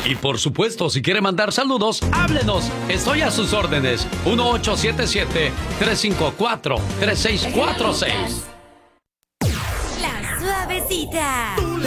Y por supuesto, si quiere mandar saludos, háblenos. Estoy a sus órdenes. 1877-354-3646. La Suavecita.